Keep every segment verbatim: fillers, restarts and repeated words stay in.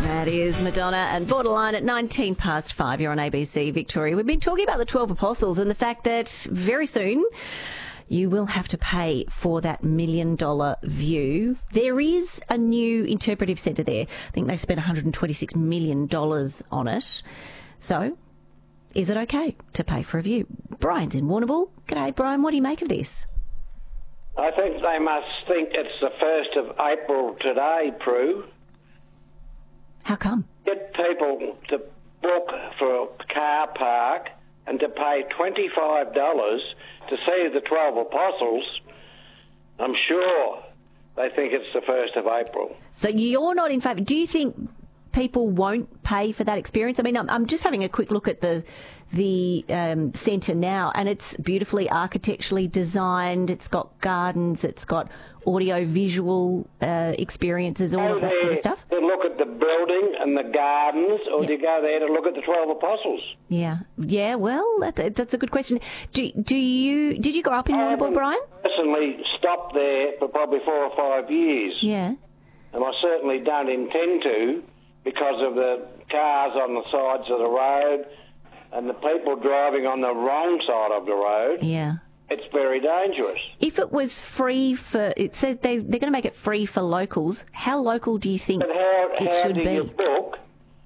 That is Madonna and Borderline at nineteen past five. You're on A B C Victoria. We've been talking about the twelve Apostles and the fact that very soon you will have to pay for that million dollar view. There is a new interpretive centre there. I think they've spent one hundred twenty-six million dollars on it. So, is it okay to pay for a view? Brian's in Warrnambool. G'day, Brian. What do you make of this? I think they must think it's the first of April today, Prue. How come? Get people to book for a car park and to pay twenty-five dollars to see the twelve Apostles. I'm sure they think it's the first of April. So you're not in favour. Do you think people won't pay for that experience? I mean, I'm, I'm just having a quick look at the the um, centre now, and it's beautifully architecturally designed. It's got gardens. It's got audio-visual uh, experiences, all Go of that there sort of stuff. to look at the building and the gardens, or Yep. do you go there to look at the twelve Apostles? Yeah, yeah. Well, that's that's a good question. Do do you did you grow up in Warrnambool, Brian? Personally, stopped there for probably four or five years, Yeah. and I certainly don't intend to because of the cars on the sides of the road and the people driving on the wrong side of the road. Yeah. It's very dangerous. If it was free for, it said they they're going to make it free for locals. How local do you think But how, it how should do be? you book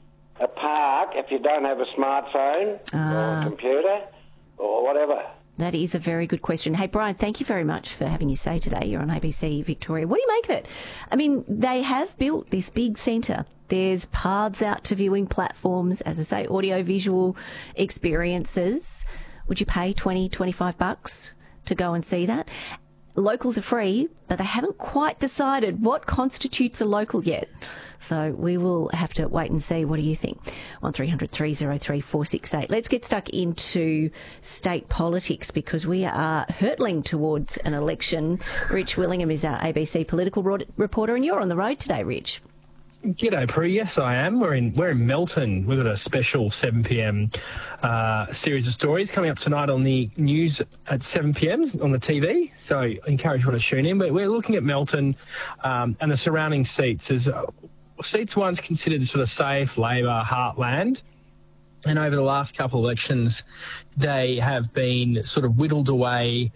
a park if you don't have a smartphone or Ah. a computer or whatever? That is a very good question. Hey, Brian, thank you very much for having your say today. You're on A B C Victoria. What do you make of it? I mean, they have built this big centre. There's paths out to viewing platforms, as I say, audio-visual experiences. Would you pay twenty, twenty-five bucks to go and see that? Locals are free, but they haven't quite decided what constitutes a local yet. So we will have to wait and see. What do you think? one three hundred three oh three four six eight. Let's get stuck into state politics because we are hurtling towards an election. Rich Willingham is our A B C political ro- reporter, and you're on the road today, Rich. G'day, Prue. Yes, I am. We're in we're in Melton. We've got a special seven p.m. Uh, series of stories coming up tonight on the news at seven p.m. on the T V. So I encourage you to tune in. But we're looking at Melton um, and the surrounding seats. As uh, seats once considered sort of safe, Labor, heartland. And over the last couple of elections, they have been sort of whittled away.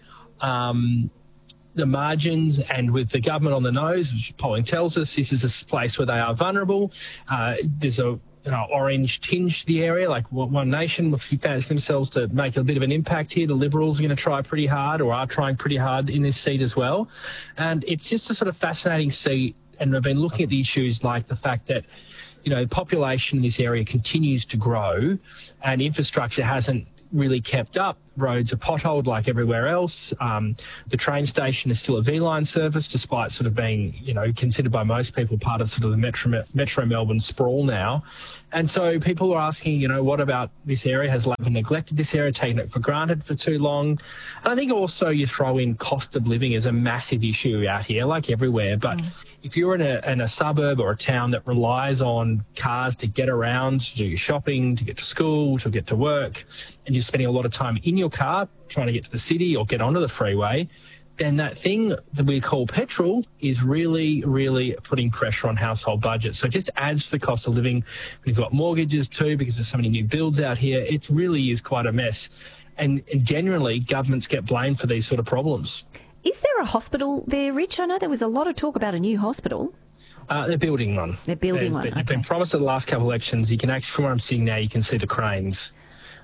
Um, the margins, and with the government on the nose, which polling tells us this is a place where they are vulnerable. Uh, there's a you know, orange tinge to the area, like One Nation fancy themselves to make a bit of an impact here. The Liberals are going to try pretty hard, or are trying pretty hard in this seat as well. And it's just a sort of fascinating seat, and we've been looking at the issues like the fact that, you know, the population in this area continues to grow and infrastructure hasn't really kept up. Roads are potholed like everywhere else. Um, the train station is still a V-line service, despite sort of being, you know, considered by most people part of sort of the Metro, Metro Melbourne sprawl now. And so people are asking, you know, what about this area? Has Labor neglected this area, taken it for granted for too long? And I think also you throw in cost of living as a massive issue out here, like everywhere. But mm. if you're in a, in a suburb or a town that relies on cars to get around, to do your shopping, to get to school, to get to work, and you're spending a lot of time in your car trying to get to the city or get onto the freeway, then that thing that we call petrol is really, really putting pressure on household budgets. So it just adds to the cost of living. We've got mortgages too because there's so many new builds out here. It really is quite a mess. And, and generally, governments get blamed for these sort of problems. Is there a hospital there, Rich? I know there was a lot of talk about a new hospital. Uh, they're building one. They're building There's one. Been, okay. been promised at the last couple of elections. You can actually, from where I'm sitting now, you can see the cranes.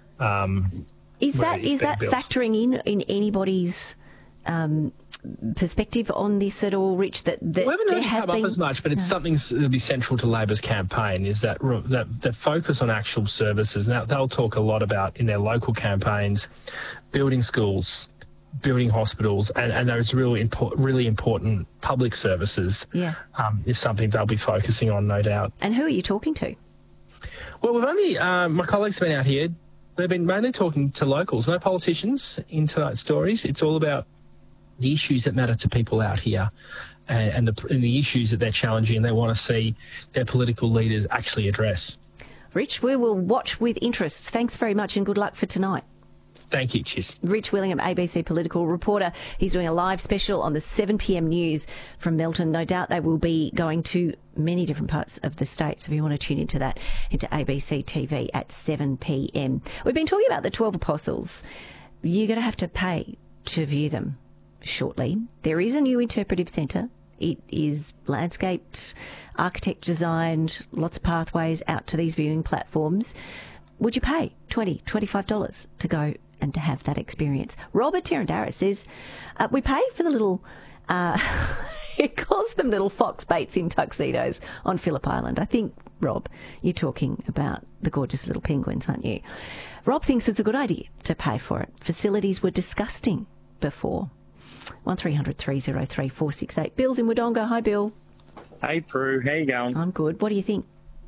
Um, is that is that built. factoring in in anybody's um, perspective on this at all, Rich? That, that we haven't there heard it have come been... up as much, but it's no. something that'll be central to Labor's campaign. Is that that that focus on actual services? Now they'll talk a lot about in their local campaigns, building schools, building hospitals, and, and those really important, really important public services. Yeah, um, is something they'll be focusing on, no doubt. And who are you talking to? Well, we've only uh, my colleagues have been out here. They've been mainly talking to locals, no politicians in tonight's stories. It's all about the issues that matter to people out here and, and, the, and the issues that they're challenging and they want to see their political leaders actually address. Rich, we will watch with interest. Thanks very much and good luck for tonight. Thank you. Cheers. Rich Willingham, A B C political reporter. He's doing a live special on the seven p.m. news from Melton. No doubt they will be going to many different parts of the state. So if you want to tune into that, into A B C T V at seven p.m. We've been talking about the twelve Apostles. You're going to have to pay to view them shortly. There is a new interpretive centre. It is landscaped, architect designed, lots of pathways out to these viewing platforms. Would you pay twenty dollars, twenty-five dollars to go and to have that experience? Robert Terrandaris says, uh, we pay for the little, uh, he calls them little fox baits in tuxedos on Phillip Island. I think, Rob, you're talking about the gorgeous little penguins, aren't you? Rob thinks it's a good idea to pay for it. Facilities were disgusting before. one three hundred three oh three four six eight. Bill's in Wodonga. Hi, Bill. Hey, Prue. How you going? I'm good. What do you think?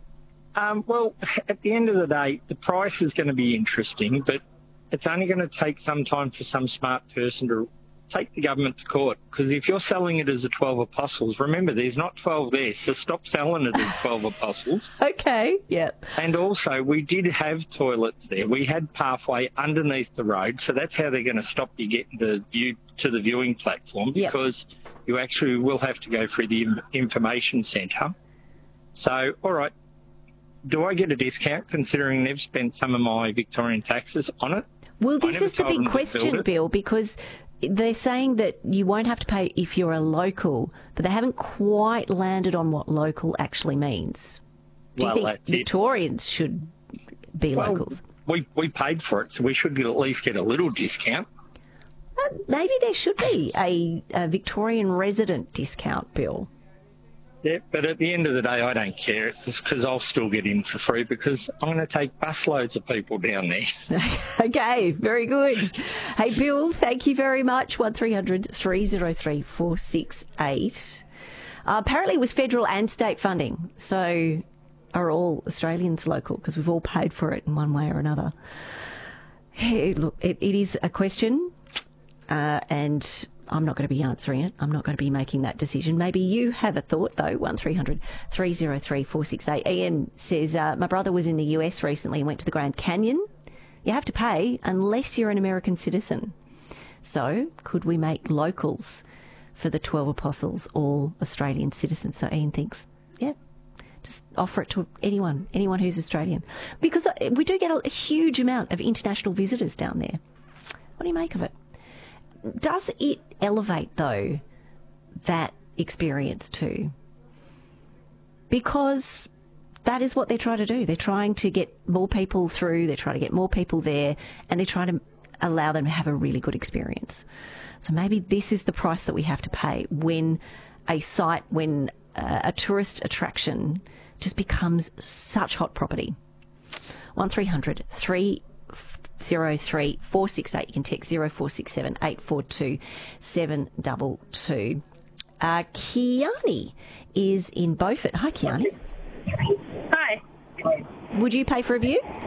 Um, well, at the end of the day, the price is going to be interesting, but it's only going to take some time for some smart person to take the government to court. Because if you're selling it as the twelve Apostles, remember, there's not twelve there, so stop selling it as twelve Apostles. Okay, yeah. And also, we did have toilets there. We had pathway underneath the road, so that's how they're going to stop you getting the view to the viewing platform, Yep. because you actually will have to go through the information centre. So, all right. Do I get a discount considering they've spent some of my Victorian taxes on it? Well, I this never is the told them big to build question, it. Bill, because they're saying that you won't have to pay if you're a local, but they haven't quite landed on what local actually means. Do Well, you think that's it. Victorians should be Well, locals? we, we paid for it, so we should at least get a little discount. Uh, maybe there should be a, a Victorian resident discount, Bill. Yeah, but at the end of the day, I don't care. It's because I'll still get in for free because I'm going to take busloads of people down there. Okay, very good. Hey, Bill, thank you very much. one three hundred three oh three four six eight. Uh, apparently it was federal and state funding. So are all Australians local? Because we've all paid for it in one way or another. Hey, look, it, it is a question, uh, and I'm not going to be answering it. I'm not going to be making that decision. Maybe you have a thought, though. one three hundred three oh three four six eight. Ian says, uh, my brother was in the U S recently and went to the Grand Canyon. You have to pay unless you're an American citizen. So could we make locals for the twelve Apostles all Australian citizens? So Ian thinks, yeah, just offer it to anyone, anyone who's Australian. Because we do get a huge amount of international visitors down there. What do you make of it? Does it elevate, though, that experience too? Because that is what they're trying to do. They're trying to get more people through, they're trying to get more people there, and they're trying to allow them to have a really good experience. So maybe this is the price that we have to pay when a site, when uh, a tourist attraction just becomes such hot property. one three hundred three oh three four six eight. You can text zero four six seven eight four two seven two two. Uh, Kiani is in Beaufort. Hi, Kiani. Hi. Would you pay for a view?